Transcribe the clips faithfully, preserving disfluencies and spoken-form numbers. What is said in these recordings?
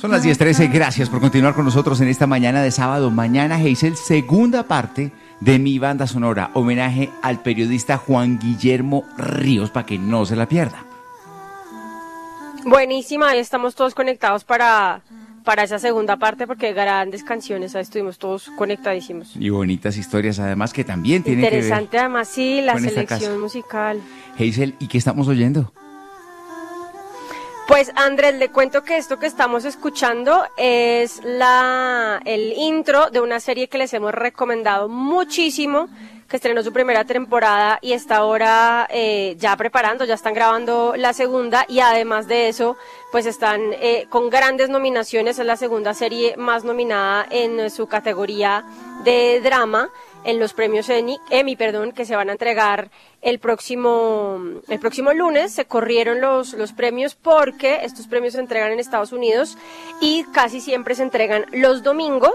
Son las diez trece, gracias por continuar con nosotros en esta mañana de sábado. Mañana, Hazel, segunda parte de Mi Banda Sonora, homenaje al periodista Juan Guillermo Ríos, para que no se la pierda. Buenísima, ahí estamos todos conectados para, para esa segunda parte, porque grandes canciones, ahí estuvimos todos conectadísimos. Y bonitas historias, además, que también tienen que ver. Interesante, además, sí, la con esta selección casa musical. Hazel, ¿y qué estamos oyendo? Pues Andrés, le cuento que esto que estamos escuchando es la el intro de una serie que les hemos recomendado muchísimo, que estrenó su primera temporada y está ahora eh, ya preparando, ya están grabando la segunda, y además de eso, pues están eh, con grandes nominaciones. Es la segunda serie más nominada en su categoría de drama en los premios Emmy, Emmy, perdón, que se van a entregar el próximo el próximo lunes. Se corrieron los los premios porque estos premios se entregan en Estados Unidos y casi siempre se entregan los domingos.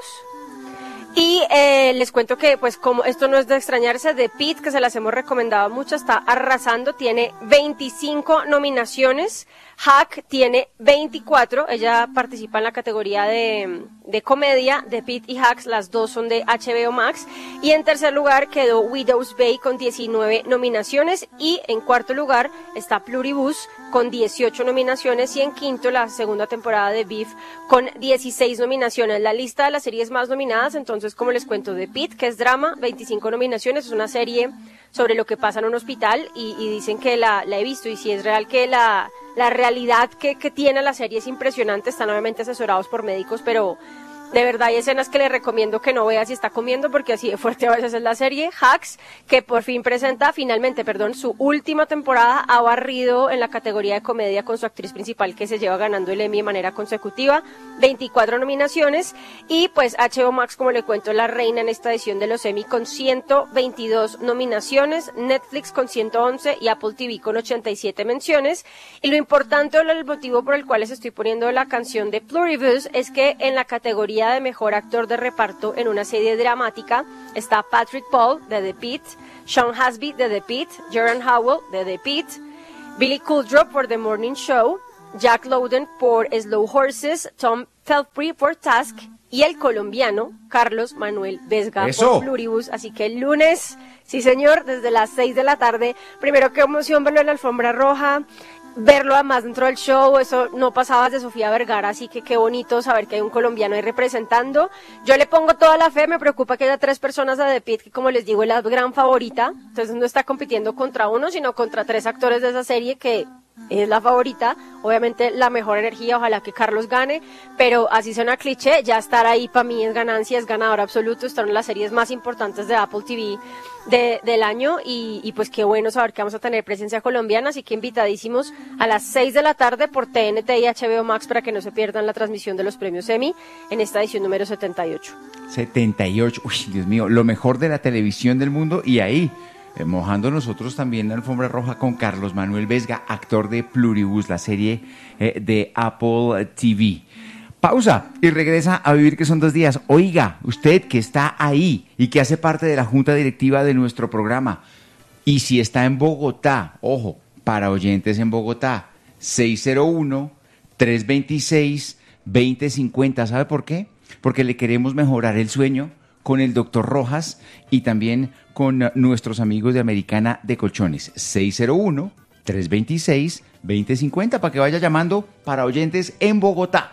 Y eh, les cuento que, pues, como esto no es de extrañarse, The Pitt, que se las hemos recomendado mucho, está arrasando, tiene veinticinco nominaciones. Hack tiene veinticuatro, ella participa en la categoría de, de comedia. The Pitt y Hacks, las dos son de H B O Max. Y en tercer lugar quedó Widow's Bay con diecinueve nominaciones. Y en cuarto lugar está Pluribus con dieciocho nominaciones. Y en quinto, la segunda temporada de Beef con dieciséis nominaciones. La lista de las series más nominadas, entonces, como les cuento, The Pitt, que es drama, veinticinco nominaciones, es una serie sobre lo que pasa en un hospital, y, y dicen que la, la he visto, y si es real que la, la realidad que, que tiene la serie es impresionante. Están obviamente asesorados por médicos, pero de verdad hay escenas que le recomiendo que no vea si está comiendo, porque así de fuerte a veces es la serie. Hacks, que por fin presenta, finalmente, perdón, su última temporada, ha barrido en la categoría de comedia con su actriz principal, que se lleva ganando el Emmy de manera consecutiva, veinticuatro nominaciones. Y pues H B O Max, como le cuento, la reina en esta edición de los Emmy con ciento veintidós nominaciones, Netflix con ciento once y Apple T V con ochenta y siete menciones. Y lo importante, o el motivo por el cual les estoy poniendo la canción de Pluribus, es que en la categoría de mejor actor de reparto en una serie dramática está Patrick Paul de The Pitt, Sean Hasby de The Pitt, Jerome Howell de The Pitt, Billy Kudrow por The Morning Show, Jack Lowden por Slow Horses, Tom Felpry por Task y el colombiano Carlos Manuel Vesga ¡Eso! por Pluribus. Así que el lunes, sí señor, desde las seis de la tarde, primero qué emoción verlo en la alfombra roja, verlo además dentro del show, eso no pasaba de Sofía Vergara, así que qué bonito saber que hay un colombiano ahí representando. Yo le pongo toda la fe, me preocupa que haya tres personas de The Pitt, que como les digo es la gran favorita, entonces no está compitiendo contra uno, sino contra tres actores de esa serie, que es la favorita, obviamente la mejor energía, ojalá que Carlos gane, pero así suena cliché, ya estar ahí para mí es ganancia, es ganador absoluto, estar en las series más importantes de Apple T V de, del año, y, y pues qué bueno saber que vamos a tener presencia colombiana, así que invitadísimos a las seis de la tarde por T N T y H B O Max para que no se pierdan la transmisión de los premios Emmy en esta edición número setenta y ocho. setenta y ocho, uy, Dios mío, lo mejor de la televisión del mundo, y ahí Eh, mojando nosotros también la alfombra roja con Carlos Manuel Vesga, actor de Pluribus, la serie eh, de Apple T V. Pausa y regresa a Vivir, que son dos días. Oiga, usted que está ahí y que hace parte de la junta directiva de nuestro programa, y si está en Bogotá, ojo, para oyentes en Bogotá, seis cero uno, tres dos seis, dos cero cinco cero, ¿sabe por qué? Porque le queremos mejorar el sueño con el doctor Rojas y también con nuestros amigos de Americana de Colchones. seis cero uno, tres dos seis, dos cero cinco cero para que vaya llamando para oyentes en Bogotá.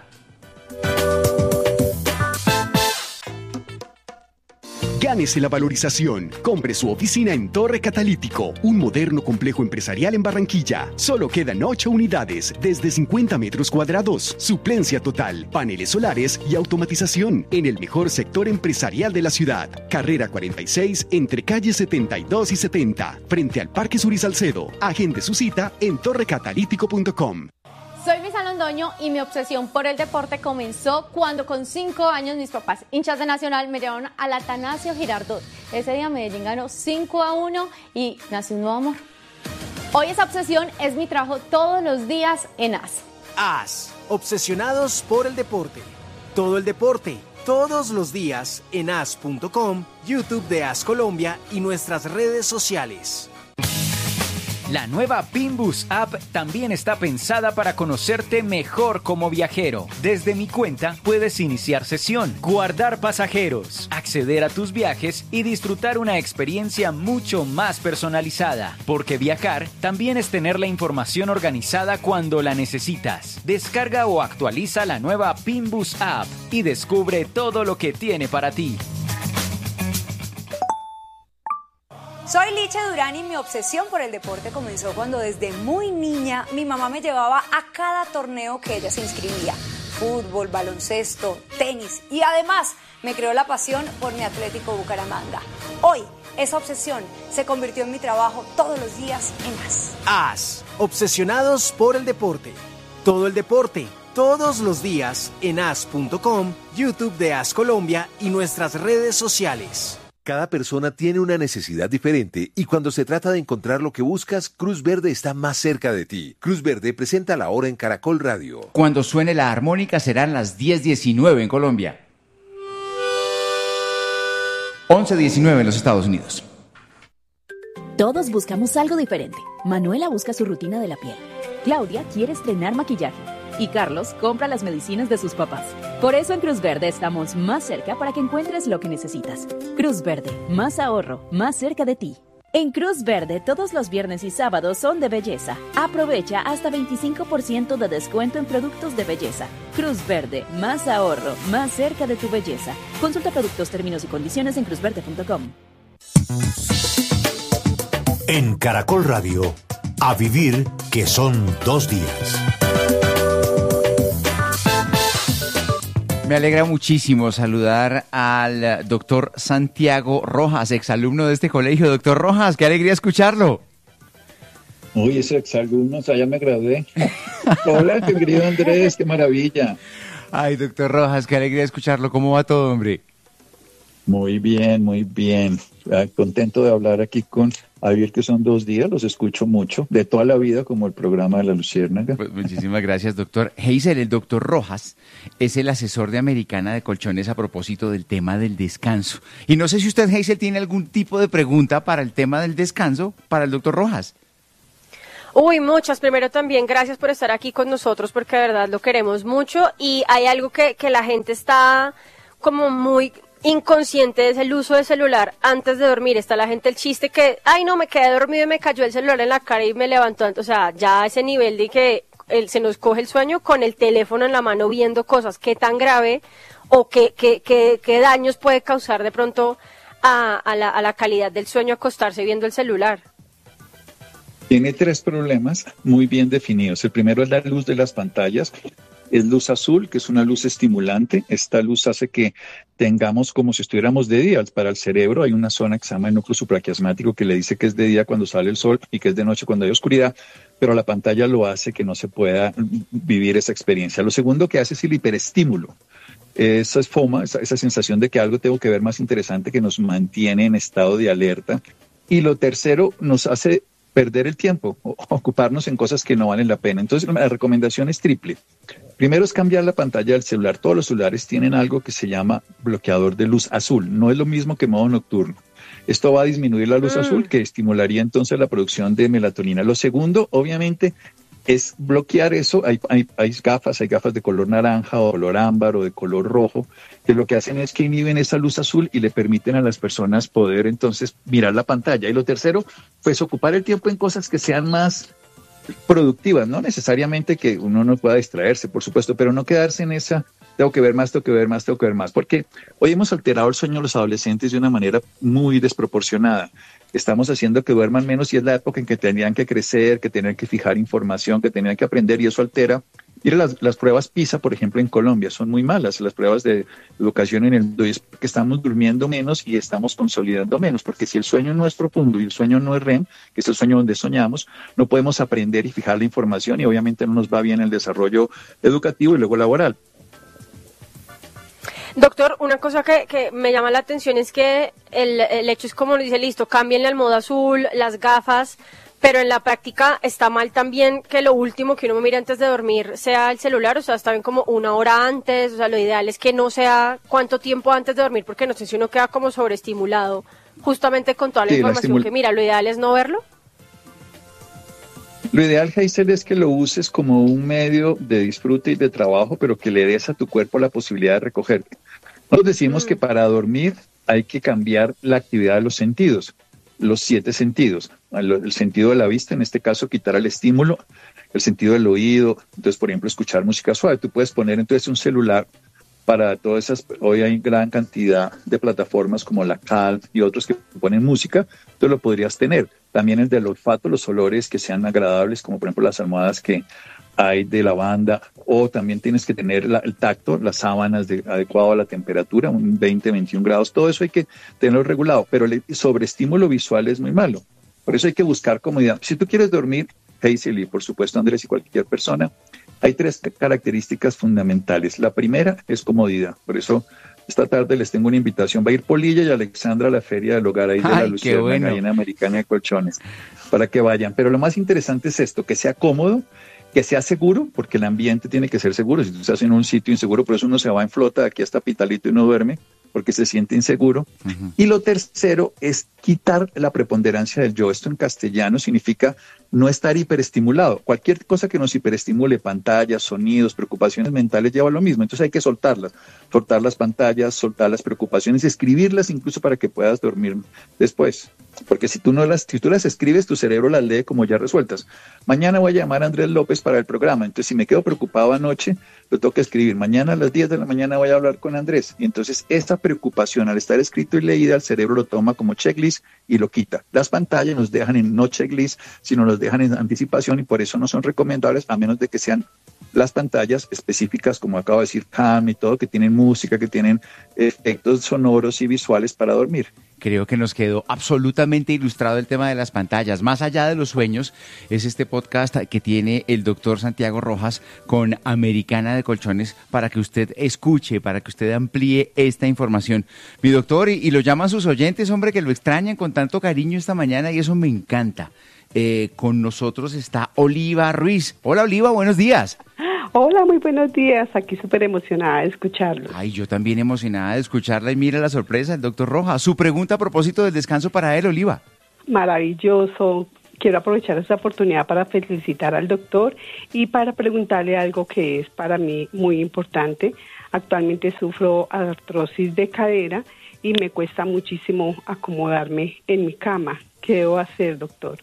Gánese la valorización. Compre su oficina en Torre Catalítico, un moderno complejo empresarial en Barranquilla. Solo quedan ocho unidades, desde cincuenta metros cuadrados, suplencia total, paneles solares y automatización, en el mejor sector empresarial de la ciudad. Carrera cuarenta y seis, entre calles setenta y dos y setenta, frente al Parque Sur y Salcedo. Agende su cita en torre catalítico punto com. Soy Luisa Londoño y mi obsesión por el deporte comenzó cuando con cinco años mis papás, hinchas de Nacional, me llevaron al Atanasio Girardot. Ese día Medellín ganó cinco a uno y nació un nuevo amor. Hoy esa obsesión es mi trabajo todos los días en A S. A S, obsesionados por el deporte. Todo el deporte, todos los días en A S punto com, YouTube de A S Colombia y nuestras redes sociales. La nueva Pinbus App también está pensada para conocerte mejor como viajero. Desde mi cuenta puedes iniciar sesión, guardar pasajeros, acceder a tus viajes y disfrutar una experiencia mucho más personalizada. Porque viajar también es tener la información organizada cuando la necesitas. Descarga o actualiza la nueva Pinbus App y descubre todo lo que tiene para ti. Soy Licha Durán y mi obsesión por el deporte comenzó cuando desde muy niña mi mamá me llevaba a cada torneo que ella se inscribía. Fútbol, baloncesto, tenis y además me creó la pasión por mi Atlético Bucaramanga. Hoy esa obsesión se convirtió en mi trabajo todos los días en A S. A S, obsesionados por el deporte. Todo el deporte, todos los días en A S punto com, YouTube de A S Colombia y nuestras redes sociales. Cada persona tiene una necesidad diferente y cuando se trata de encontrar lo que buscas, Cruz Verde está más cerca de ti. Cruz Verde presenta la hora en Caracol Radio. Cuando suene la armónica serán las diez diecinueve en Colombia. once diecinueve en los Estados Unidos. Todos buscamos algo diferente. Manuela busca su rutina de la piel. Claudia quiere estrenar maquillaje. Y Carlos compra las medicinas de sus papás. Por eso en Cruz Verde estamos más cerca para que encuentres lo que necesitas. Cruz Verde, más ahorro, más cerca de ti. En Cruz Verde todos los viernes y sábados son de belleza. Aprovecha hasta veinticinco por ciento de descuento en productos de belleza. Cruz Verde, más ahorro, más cerca de tu belleza. Consulta productos, términos y condiciones en cruz verde punto com. En Caracol Radio, a vivir que son dos días. Me alegra muchísimo saludar al doctor Santiago Rojas, exalumno de este colegio. Doctor Rojas, qué alegría escucharlo. Uy, ese exalumno, o sea, ya me gradué. Hola, qué querido Andrés, qué maravilla. Ay, doctor Rojas, qué alegría escucharlo. ¿Cómo va todo, hombre? Muy bien, muy bien. Contento de hablar aquí con A Vivir que son dos días, los escucho mucho, de toda la vida, como el programa de la Luciérnaga. Pues muchísimas gracias, doctor. Heisel, el doctor Rojas es el asesor de Americana de Colchones a propósito del tema del descanso. Y no sé si usted, Heisel, tiene algún tipo de pregunta para el tema del descanso para el doctor Rojas. Uy, muchas. Primero también gracias por estar aquí con nosotros porque de verdad lo queremos mucho y hay algo que, que la gente está como muy inconsciente, es el uso del celular antes de dormir. Está la gente el chiste que, ay no, me quedé dormido y me cayó el celular en la cara y me levantó. O sea, ya a ese nivel de que el, se nos coge el sueño con el teléfono en la mano viendo cosas, qué tan grave o qué, qué, qué, qué daños puede causar de pronto a, a, la, a la calidad del sueño acostarse viendo el celular. Tiene tres problemas muy bien definidos. El primero es la luz de las pantallas. Es luz azul, que es una luz estimulante. Esta luz hace que tengamos como si estuviéramos de día. Para el cerebro hay una zona que se llama el núcleo supraquiasmático que le dice que es de día cuando sale el sol y que es de noche cuando hay oscuridad, pero la pantalla lo hace que no se pueda vivir esa experiencia. Lo segundo que hace es el hiperestímulo. Esa es FOMA, esa, esa sensación de que algo tengo que ver más interesante que nos mantiene en estado de alerta. Y lo tercero nos hace perder el tiempo, o ocuparnos en cosas que no valen la pena. Entonces la recomendación es triple. Primero es cambiar la pantalla del celular. Todos los celulares tienen algo que se llama bloqueador de luz azul. No es lo mismo que modo nocturno. Esto va a disminuir la luz mm. azul, que estimularía entonces la producción de melatonina. Lo segundo, obviamente, es bloquear eso. Hay, hay, hay gafas, hay gafas de color naranja o color ámbar o de color rojo, que lo que hacen es que inhiben esa luz azul y le permiten a las personas poder entonces mirar la pantalla. Y lo tercero, pues ocupar el tiempo en cosas que sean más productivas, no necesariamente que uno no pueda distraerse, por supuesto, pero no quedarse en esa, tengo que ver más, tengo que ver más, tengo que ver más, porque hoy hemos alterado el sueño de los adolescentes de una manera muy desproporcionada. Estamos haciendo que duerman menos y es la época en que tenían que crecer, que tenían que fijar información, que tenían que aprender y eso altera. Mira, las, las pruebas PISA, por ejemplo, en Colombia son muy malas, las pruebas de educación en el mundo, y es porque estamos durmiendo menos y estamos consolidando menos, porque si el sueño no es profundo y el sueño no es R E M, que es el sueño donde soñamos, no podemos aprender y fijar la información y obviamente no nos va bien el desarrollo educativo y luego laboral. Doctor, una cosa que, que me llama la atención es que el, el hecho es como dice, listo, cámbienle al modo azul, las gafas, pero en la práctica está mal también que lo último que uno mire antes de dormir sea el celular, o sea, está bien como una hora antes, o sea, lo ideal es que no sea cuánto tiempo antes de dormir, porque no sé si uno queda como sobreestimulado justamente con toda la sí, información la estimul- que mira, lo ideal es no verlo. Lo ideal, Hazel, es que lo uses como un medio de disfrute y de trabajo, pero que le des a tu cuerpo la posibilidad de recogerte. Nosotros decimos que para dormir hay que cambiar la actividad de los sentidos, los siete sentidos. El sentido de la vista, en este caso, quitar el estímulo, el sentido del oído. Entonces, por ejemplo, escuchar música suave. Tú puedes poner entonces un celular para todas esas. Hoy hay gran cantidad de plataformas como la Calm y otros que ponen música, tú lo podrías tener. También el del olfato, los olores que sean agradables, como por ejemplo las almohadas que hay de lavanda, o también tienes que tener la, el tacto, las sábanas de, adecuado a la temperatura, un veinte, veintiún grados, todo eso hay que tenerlo regulado, pero el sobreestímulo visual es muy malo. Por eso hay que buscar comodidad. Si tú quieres dormir, Hazel y por supuesto Andrés y cualquier persona, hay tres características fundamentales. La primera es comodidad, por eso esta tarde les tengo una invitación. Va a ir Polilla y Alexandra a la Feria del Hogar ahí de la Luciérnaga, bueno. Ahí en Americana de Colchones, para que vayan. Pero lo más interesante es esto, que sea cómodo, que sea seguro, porque el ambiente tiene que ser seguro. Si tú estás en un sitio inseguro, por eso uno se va en flota de aquí hasta Pitalito y no duerme, porque se siente inseguro. Uh-huh. Y lo tercero es quitar la preponderancia del yo. Esto en castellano significa no estar hiperestimulado. Cualquier cosa que nos hiperestimule, pantallas, sonidos, preocupaciones mentales, lleva lo mismo. Entonces hay que soltarlas, soltar las pantallas, soltar las preocupaciones, escribirlas incluso para que puedas dormir después. Porque si tú no las, si tú las escribes, tu cerebro las lee como ya resueltas. Mañana voy a llamar a Andrés López para el programa. Entonces, si me quedo preocupado anoche, lo tengo que escribir. Mañana a las diez de la mañana voy a hablar con Andrés. Y entonces, esta preocupación, al estar escrito y leída, el cerebro lo toma como checklist y lo quita. Las pantallas nos dejan en no checklist, sino nos dejan en anticipación y por eso no son recomendables, a menos de que sean las pantallas específicas, como acabo de decir, Calm y todo, que tienen música, que tienen efectos sonoros y visuales para dormir. Creo que nos quedó absolutamente ilustrado el tema de las pantallas. Más allá de los sueños, es este podcast que tiene el doctor Santiago Rojas con Americana de Colchones para que usted escuche, para que usted amplíe esta información. Mi doctor, y, y lo llaman sus oyentes, hombre, que lo extrañan con tanto cariño esta mañana y eso me encanta. Eh, con nosotros está Oliva Ruiz. Hola, Oliva, buenos días. Hola, muy buenos días. Aquí súper emocionada de escucharlo. Ay, yo también emocionada de escucharla y mira la sorpresa, el doctor Rojas. Su pregunta a propósito del descanso para él, Oliva. Maravilloso. Quiero aprovechar esta oportunidad para felicitar al doctor y para preguntarle algo que es para mí muy importante. Actualmente sufro artrosis de cadera y me cuesta muchísimo acomodarme en mi cama. ¿Qué debo hacer, doctor?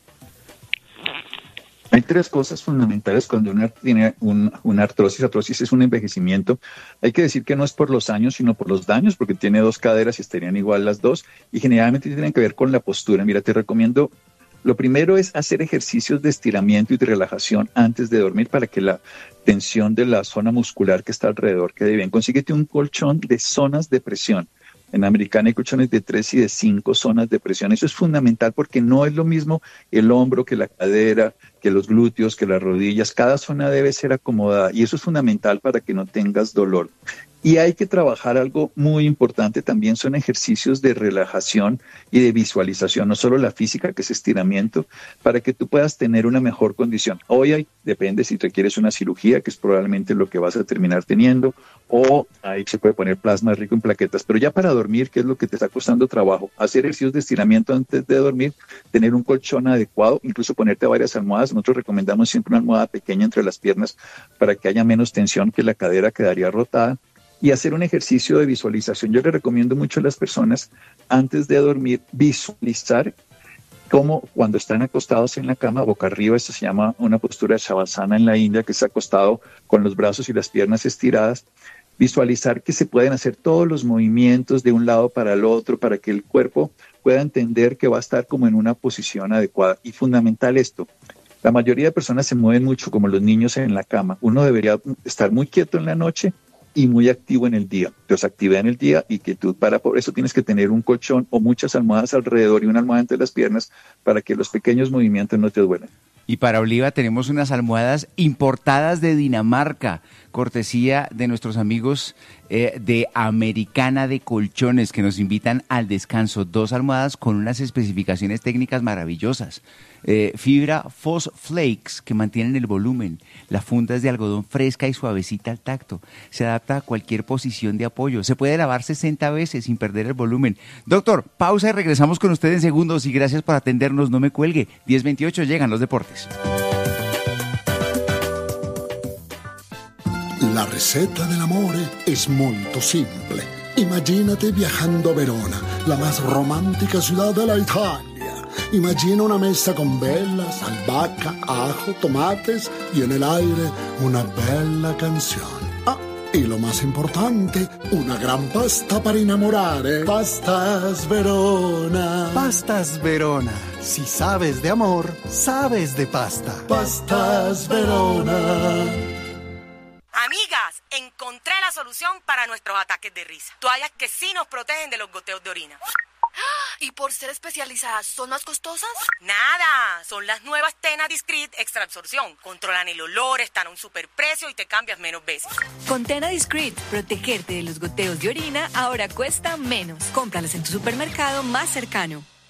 Hay tres cosas fundamentales cuando uno tiene un, una artrosis. Artrosis es un envejecimiento. Hay que decir que no es por los años, sino por los daños, porque tiene dos caderas y estarían igual las dos, y generalmente tienen que ver con la postura. Mira, te recomiendo, lo primero es hacer ejercicios de estiramiento y de relajación antes de dormir para que la tensión de la zona muscular que está alrededor quede bien. Consíguete un colchón de zonas de presión. En Americana hay colchones de tres y de cinco zonas de presión. Eso es fundamental porque no es lo mismo el hombro que la cadera, que los glúteos, que las rodillas. Cada zona debe ser acomodada y eso es fundamental para que no tengas dolor. Y hay que trabajar algo muy importante también, son ejercicios de relajación y de visualización, no solo la física, que es estiramiento, para que tú puedas tener una mejor condición. Hoy hay, depende si requieres una cirugía, que es probablemente lo que vas a terminar teniendo, o ahí se puede poner plasma rico en plaquetas. Pero ya para dormir, ¿qué es lo que te está costando trabajo? Hacer ejercicios de estiramiento antes de dormir, tener un colchón adecuado, incluso ponerte varias almohadas. Nosotros recomendamos siempre una almohada pequeña entre las piernas para que haya menos tensión, que la cadera quedaría rotada. Y hacer un ejercicio de visualización. Yo le recomiendo mucho a las personas, antes de dormir, visualizar cómo cuando están acostados en la cama, boca arriba, esto se llama una postura de Shavasana en la India, que es acostado con los brazos y las piernas estiradas, visualizar que se pueden hacer todos los movimientos de un lado para el otro, para que el cuerpo pueda entender que va a estar como en una posición adecuada. Y fundamental esto, la mayoría de personas se mueven mucho como los niños en la cama. Uno debería estar muy quieto en la noche y muy activo en el día. Entonces, actividad en el día y que tú, para por eso tienes que tener un colchón o muchas almohadas alrededor y una almohada entre las piernas para que los pequeños movimientos no te duelen. Y para Oliva tenemos unas almohadas importadas de Dinamarca, cortesía de nuestros amigos eh, de Americana de Colchones, que nos invitan al descanso. Dos almohadas con unas especificaciones técnicas maravillosas. Eh, fibra Fos Flakes, que mantienen el volumen. La funda es de algodón fresca y suavecita al tacto. Se adapta a cualquier posición de apoyo. Se puede lavar sesenta veces sin perder el volumen. Doctor, pausa y regresamos con usted en segundos. Y gracias por atendernos. No me cuelgue. diez veintiocho llegan los deportes. La ricetta dell'amore è molto simple. Imagínate viajando a Verona, la más romántica ciudad de la Italia. Imagina una mesa con velas, albahaca, ajo, tomates y en el aire una bella canción. Ah, y lo más importante, una gran pasta para enamorare. Pastas Verona. Pastas Verona. Si sabes de amor, sabes de pasta. Pastas Verona. Amigas, encontré la solución para nuestros ataques de risa. Toallas que sí nos protegen de los goteos de orina. ¿Y por ser especializadas, son más costosas? Nada, son las nuevas Tena Discreet Extra Absorción. Controlan el olor, están a un superprecio y te cambias menos veces. Con Tena Discreet, protegerte de los goteos de orina ahora cuesta menos. Cómpralas en tu supermercado más cercano.